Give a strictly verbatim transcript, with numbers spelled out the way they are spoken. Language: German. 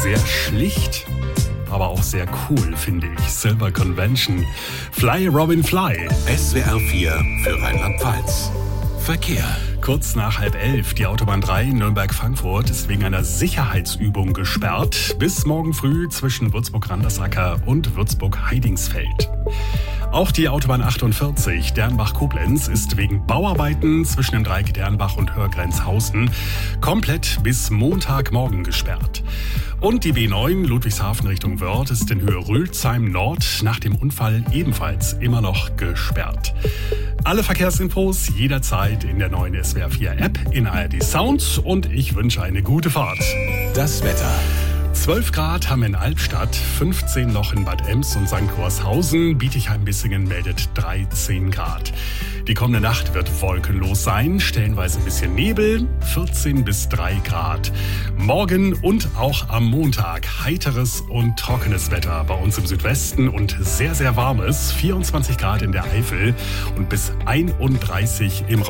Sehr schlicht, aber auch sehr cool, finde ich. Silver Convention. Fly, Robin, Fly. S W R vier für Rheinland-Pfalz. Verkehr. Kurz nach halb elf, die Autobahn drei Nürnberg-Frankfurt ist wegen einer Sicherheitsübung gesperrt. Bis morgen früh zwischen Würzburg-Randersacker und Würzburg-Heidingsfeld. Auch die Autobahn achtundvierzig Dernbach-Koblenz ist wegen Bauarbeiten zwischen dem Dreieck Dernbach und Hörgrenzhausen komplett bis Montagmorgen gesperrt. Und die B neun Ludwigshafen Richtung Wörth ist in Höhe Rülsheim Nord nach dem Unfall ebenfalls immer noch gesperrt. Alle Verkehrsinfos jederzeit in der neuen S W R vier App in A R D Sound und ich wünsche eine gute Fahrt. Das Wetter. zwölf Grad haben wir in Albstadt, fünfzehn noch in Bad Ems und Sankt Gorshausen. Bietigheim-Bissingen meldet dreizehn Grad. Die kommende Nacht wird wolkenlos sein, stellenweise ein bisschen Nebel, vierzehn bis drei Grad. Morgen und auch am Montag heiteres und trockenes Wetter bei uns im Südwesten und sehr, sehr warmes, vierundzwanzig Grad in der Eifel und bis einunddreißig im